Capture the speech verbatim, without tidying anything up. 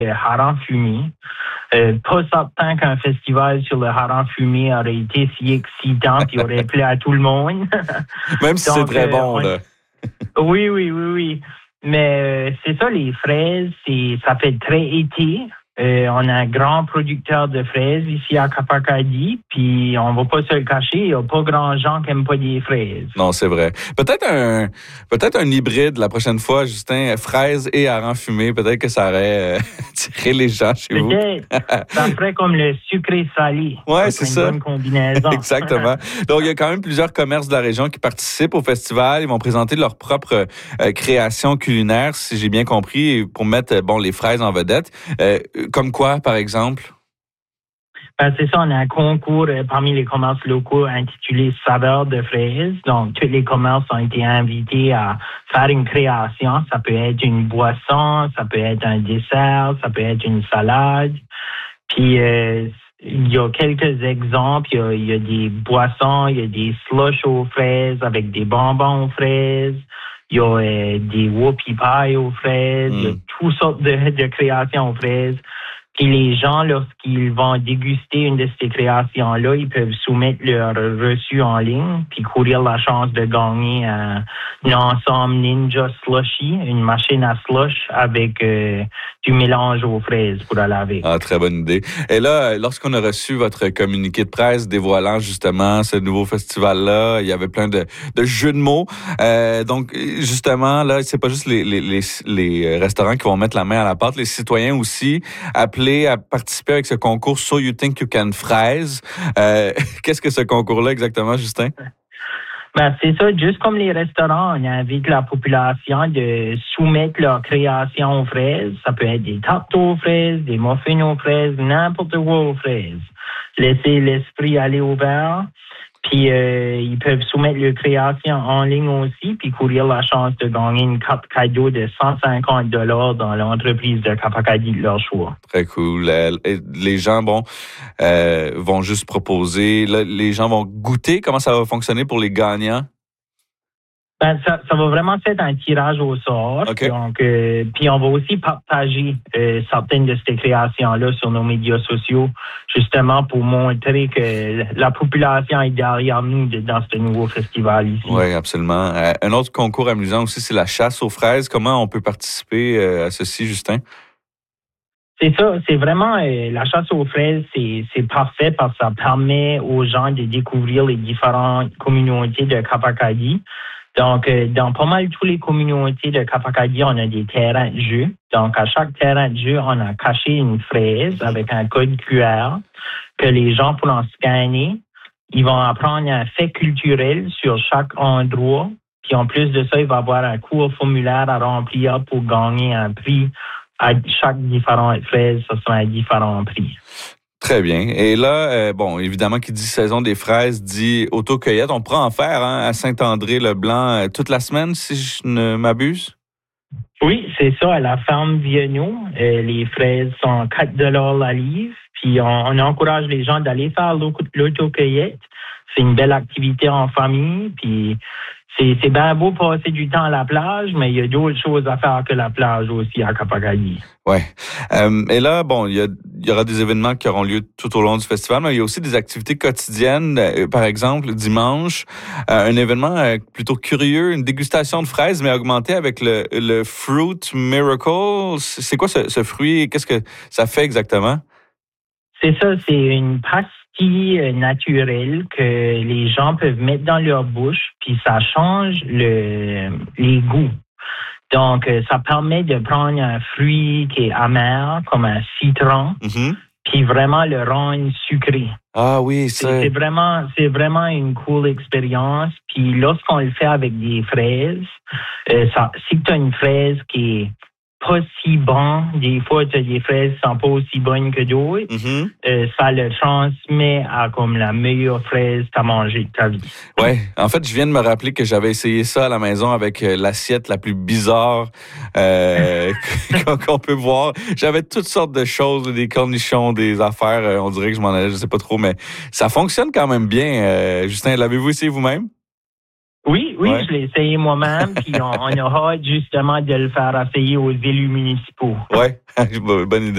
le hareng fumé. Euh, pas certain qu'un festival sur le hareng fumé aurait été si excitant et aurait plu à tout le monde. Même si Donc, c'est très euh, bon, on... là. Oui, oui, oui, oui. Mais euh, c'est ça, les fraises, c'est, ça fait très été. Euh, on a un grand producteur de fraises ici à Cap-Acadie, puis on va pas se le cacher, il n'y a pas grand gens qui n'aiment pas des fraises. Non, c'est vrai. Peut-être un peut-être un hybride la prochaine fois, Justin, fraises et hareng fumé. Peut-être que ça aurait euh, tiré les gens chez vous. Peut-être. Ça ferait comme le sucré salé. Ouais, Ça c'est serait ça. une bonne combinaison. Exactement. Donc, il y a quand même plusieurs commerces de la région qui participent au festival. Ils vont présenter leur propre euh, création culinaire, si j'ai bien compris, pour mettre bon les fraises en vedette. Euh, comme quoi, par exemple? Ben, c'est ça, on a un concours euh, parmi les commerces locaux intitulé Saveurs de fraises. Donc, tous les commerces ont été invités à faire une création. Ça peut être une boisson, ça peut être un dessert, ça peut être une salade. Puis, euh, il y a quelques exemples. Il y a, il y a des boissons, il y a des slushs aux fraises avec des bonbons aux fraises. Il y a euh, des whoopie pies aux fraises. Mm. Il y a toutes sortes de, de créations aux fraises. Puis les gens, lorsqu'ils vont déguster une de ces créations-là, ils peuvent soumettre leur reçu en ligne puis courir la chance de gagner un, un ensemble Ninja Slushy, une machine à slush avec euh, du mélange aux fraises pour la laver. Ah, très bonne idée. Et là, lorsqu'on a reçu votre communiqué de presse dévoilant justement ce nouveau festival-là, il y avait plein de, de jeux de mots. Euh, donc, justement, là, c'est pas juste les, les, les, les restaurants qui vont mettre la main à la pâte, les citoyens aussi appelés à participer avec ce concours So You Think You Can Fraise. Euh, qu'est-ce que ce concours-là exactement, Justin? Ben, c'est ça, juste comme les restaurants, on invite la population de soumettre leur création aux fraises. Ça peut être des tartes aux fraises, des muffins aux fraises, n'importe quoi aux fraises. Laissez l'esprit aller ouvert. Puis, euh, ils peuvent soumettre leur création en ligne aussi, puis courir la chance de gagner une carte cadeau de cent cinquante dollars dans l'entreprise de Cap-Acadie de leur choix. Très cool. Les gens, bon, euh, vont juste proposer. Là, les gens vont goûter. Comment ça va fonctionner pour les gagnants? Ben, ça, ça va vraiment être un tirage au sort. Okay. Donc, euh, puis on va aussi partager euh, certaines de ces créations-là sur nos médias sociaux, justement pour montrer que la population est derrière nous dans ce nouveau festival ici. Oui, absolument. Euh, un autre concours amusant aussi, c'est la chasse aux fraises. Comment on peut participer euh, à ceci, Justin? C'est ça, c'est vraiment euh, la chasse aux fraises, c'est, c'est parfait parce que ça permet aux gens de découvrir les différentes communautés de Cap-Acadie. Donc, euh, dans pas mal toutes les communautés de Cap-Acadie, on a des terrains de jeu. Donc, à chaque terrain de jeu, on a caché une fraise avec un code Q R que les gens pourront scanner. Ils vont apprendre un fait culturel sur chaque endroit. Puis, en plus de ça, il va y avoir un court formulaire à remplir pour gagner un prix. À chaque différente fraise, ce sera un différent prix. Très bien. Et là, euh, bon, évidemment, qui dit saison des fraises, dit autocueillette. On pourra en faire hein, à Saint-André-le-Blanc euh, toute la semaine, si je ne m'abuse? Oui, c'est ça. À la ferme Vienno, euh, les fraises sont quatre dollars la livre. Puis on, on encourage les gens d'aller faire l'autocueillette. C'est une belle activité en famille. Puis c'est, c'est bien beau passer du temps à la plage, mais il y a d'autres choses à faire que la plage aussi à Cap-Acadie. Oui. Euh, et là, bon, il y, a, il y aura des événements qui auront lieu tout au long du festival, mais il y a aussi des activités quotidiennes. Euh, par exemple, dimanche, euh, un événement euh, plutôt curieux, une dégustation de fraises, mais augmentée avec le, le Fruit Miracle. C'est quoi ce, ce fruit? Qu'est-ce que ça fait exactement? C'est ça, c'est une pastille naturelle que les gens peuvent mettre dans leur bouche, puis ça change le, les goûts. Donc, ça permet de prendre un fruit qui est amer, comme un citron, mm-hmm. puis vraiment le rendre sucré. Ah oui, c'est... c'est... C'est vraiment, c'est vraiment une cool expérience. Puis lorsqu'on le fait avec des fraises, euh, ça, si tu as une fraise qui est pas si bon, des fois, tu as des fraises qui sont pas aussi bonnes que d'autres. Mm-hmm. Euh, ça le transmet à comme la meilleure fraise que tu as mangée de ta vie. Ouais, en fait, je viens de me rappeler que j'avais essayé ça à la maison avec euh, l'assiette la plus bizarre euh, qu'on peut voir. J'avais toutes sortes de choses, des cornichons, des affaires. Euh, on dirait que je m'en allais, je sais pas trop, mais ça fonctionne quand même bien. Euh, Justin, l'avez-vous essayé vous-même? Oui, oui, ouais. Je l'ai essayé moi-même, puis on, on a hâte justement de le faire essayer aux élus municipaux. Oui, bonne idée.